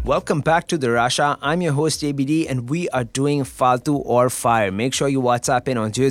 Welcome back to the Rasha. I'm your host ABD and we are doing Faltu or Fire. Make sure you WhatsApp in on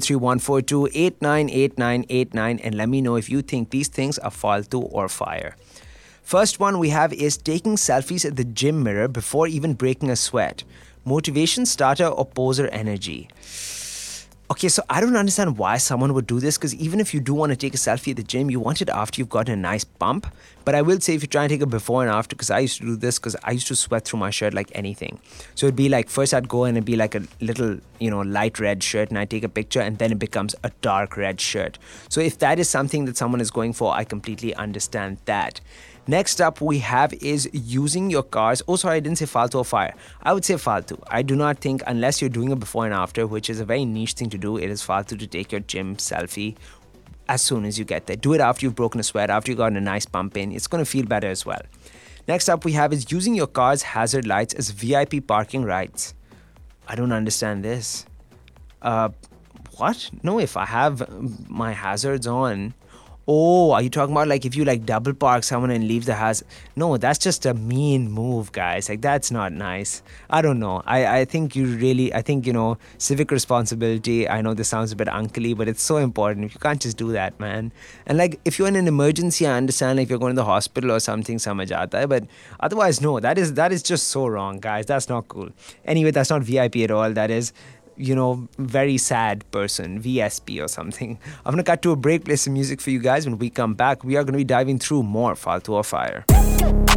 03142 and let me know if you think these things are Faltu or Fire. First one we have is taking selfies at the gym mirror before even breaking a sweat. Motivation starter or poser energy? Okay, so I don't understand why someone would do this, because even if you do want to take a selfie at the gym, you want it after you've gotten a nice pump. But I will say if you try and take a before and after, because I used to do this because I used to sweat through my shirt like anything. So it'd be like, first I'd go and it'd be like a little, light red shirt and I take a picture and then it becomes a dark red shirt. So if that is something that someone is going for, I completely understand that. Next up we have is using your cars. Oh, sorry, I didn't say Faltu or Fire. I would say Faltu. I do not think, unless you're doing a before and after, which is a very niche thing to do, it is Faltu to take your gym selfie as soon as you get there. Do it after you've broken a sweat, after you've gotten a nice pump in. It's going to feel better as well. Next up we have is using your car's hazard lights as VIP parking rights. I don't understand this. What? No, if I have my hazards on... Oh, are you talking about like if you like double park someone and leave the house? No, that's just a mean move, guys. Like that's not nice. I don't know. I think civic responsibility. I know this sounds a bit uncly, but it's so important. You can't just do that, man. And like if you're in an emergency, I understand like if you're going to the hospital or something, samajh aata hai, but otherwise, no, that is just so wrong, guys. That's not cool. Anyway, that's not VIP at all. That is, very sad person, VSP or something. I'm going to cut to a break, play some music for you guys. When we come back, we are going to be diving through more Faltu or Fire.